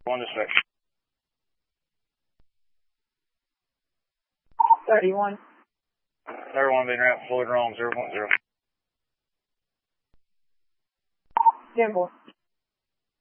One to six. 31. 31 being route Floyd wrong, 0.0. 10-4.